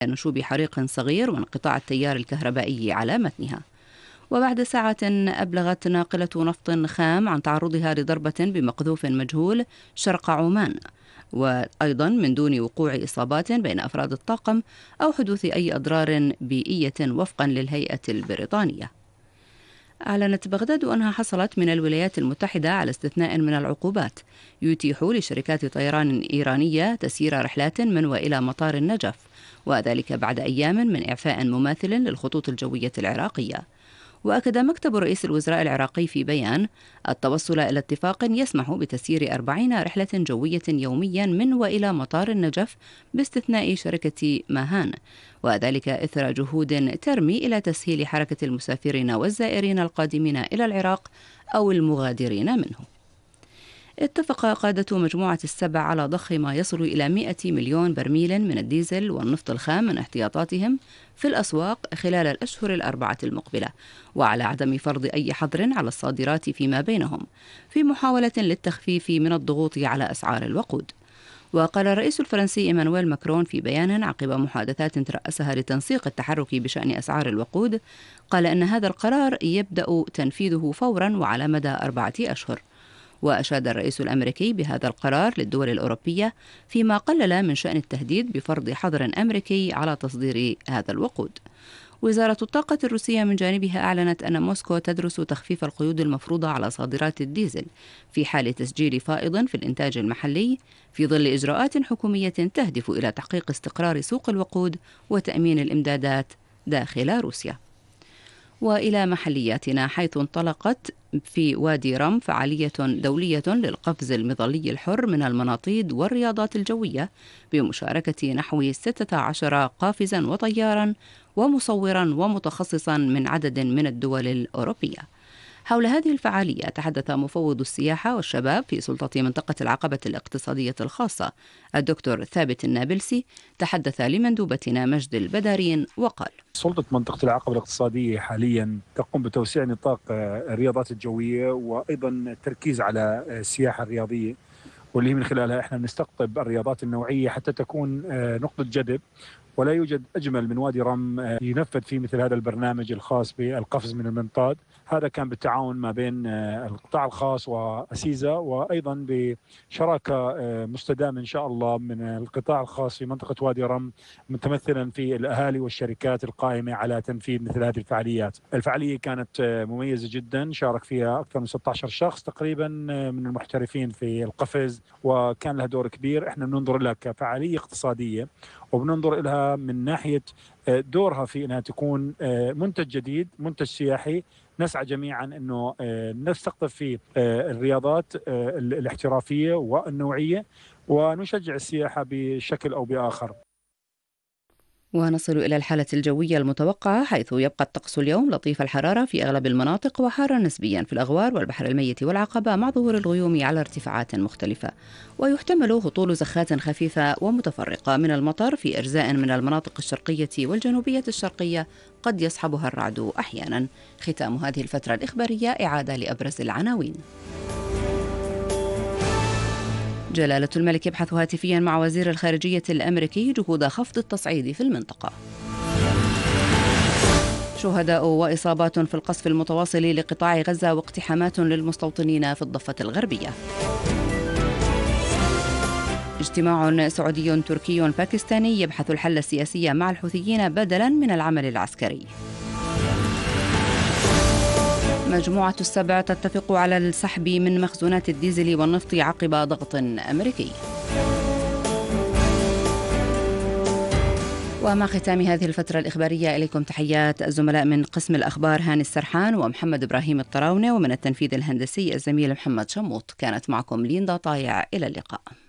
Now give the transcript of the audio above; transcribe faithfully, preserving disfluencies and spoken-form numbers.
نشوب حريق صغير وانقطاع التيار الكهربائي على متنها. وبعد ساعة أبلغت ناقلة نفط خام عن تعرضها لضربة بمقذوف مجهول شرق عمان، وأيضا من دون وقوع إصابات بين أفراد الطاقم أو حدوث أي أضرار بيئية وفقا للهيئة البريطانية. أعلنت بغداد أنها حصلت من الولايات المتحدة على استثناء من العقوبات يتيح لشركات طيران إيرانية تسيير رحلات من وإلى مطار النجف، وذلك بعد أيام من إعفاء مماثل للخطوط الجوية العراقية. وأكد مكتب رئيس الوزراء العراقي في بيان التوصل إلى اتفاق يسمح بتسيير أربعين رحلة جوية يوميا من وإلى مطار النجف باستثناء شركة ماهان، وذلك إثر جهود ترمي إلى تسهيل حركة المسافرين والزائرين القادمين إلى العراق أو المغادرين منه. اتفق قادة مجموعة السبع على ضخ ما يصل إلى مئة مليون برميل من الديزل والنفط الخام من احتياطاتهم في الأسواق خلال الأشهر الأربعة المقبلة، وعلى عدم فرض أي حظر على الصادرات فيما بينهم في محاولة للتخفيف من الضغوط على أسعار الوقود. وقال الرئيس الفرنسي إيمانويل ماكرون في بيان عقب محادثات ترأسها لتنسيق التحرك بشأن أسعار الوقود، قال أن هذا القرار يبدأ تنفيذه فورا وعلى مدى أربعة أشهر. وأشاد الرئيس الأمريكي بهذا القرار للدول الأوروبية فيما قلل من شأن التهديد بفرض حظر أمريكي على تصدير هذا الوقود. وزارة الطاقة الروسية من جانبها أعلنت أن موسكو تدرس تخفيف القيود المفروضة على صادرات الديزل في حال تسجيل فائض في الإنتاج المحلي في ظل إجراءات حكومية تهدف إلى تحقيق استقرار سوق الوقود وتأمين الإمدادات داخل روسيا. وإلى محلياتنا، حيث انطلقت في وادي رم فعالية دولية للقفز المظلي الحر من المناطيد والرياضات الجوية بمشاركة نحو ستة عشر قافزا وطيارا ومصورا ومتخصصا من عدد من الدول الأوروبية. حول هذه الفعالية تحدث مفوض السياحة والشباب في سلطة منطقة العقبة الاقتصادية الخاصة الدكتور ثابت النابلسي، تحدث لمندوبتنا مجد البدارين وقال: سلطة منطقة العقبة الاقتصادية حاليا تقوم بتوسيع نطاق الرياضات الجوية وأيضا التركيز على السياحة الرياضية، واللي من خلالها احنا بنستقطب الرياضات النوعية حتى تكون نقطة جذب. ولا يوجد أجمل من وادي رم ينفذ فيه مثل هذا البرنامج الخاص بالقفز من المنطاد. هذا كان بالتعاون ما بين القطاع الخاص وأسيزا، وأيضا بشراكة مستدامة إن شاء الله من القطاع الخاص في منطقة وادي رم، متمثلا في الأهالي والشركات القائمة على تنفيذ مثل هذه الفعاليات. الفعالية كانت مميزة جدا، شارك فيها أكثر من ستة عشر شخص تقريبا من المحترفين في القفز، وكان لها دور كبير. احنا بننظر لها كفعالية اقتصادية، وبننظر لها من ناحية دورها في أنها تكون منتج جديد، منتج سياحي نسعى جميعا أنه نستقطب فيه الرياضات الاحترافية والنوعية ونشجع السياحة بشكل أو بآخر. ونصل إلى الحالة الجوية المتوقعة، حيث يبقى الطقس اليوم لطيف الحرارة في أغلب المناطق وحارا نسبيا في الأغوار والبحر الميت والعقبة مع ظهور الغيوم على ارتفاعات مختلفة، ويحتمل هطول زخات خفيفة ومتفرقة من المطر في أجزاء من المناطق الشرقية والجنوبية الشرقية قد يصحبها الرعد أحيانا. ختام هذه الفترة الإخبارية إعادة لأبرز العناوين. جلالة الملك يبحث هاتفيا مع وزير الخارجية الأمريكي جهود خفض التصعيد في المنطقة. شهداء وإصابات في القصف المتواصل لقطاع غزة واقتحامات للمستوطنين في الضفة الغربية. اجتماع سعودي تركي باكستاني يبحث الحل السياسي مع الحوثيين بدلا من العمل العسكري. مجموعة السبع تتفق على السحب من مخزونات الديزل والنفط عقب ضغط أمريكي. ومع ختام هذه الفترة الإخبارية إليكم تحيات الزملاء من قسم الأخبار هاني السرحان ومحمد إبراهيم الطراونة، ومن التنفيذ الهندسي الزميل محمد شموط. كانت معكم ليندا طايع، إلى اللقاء.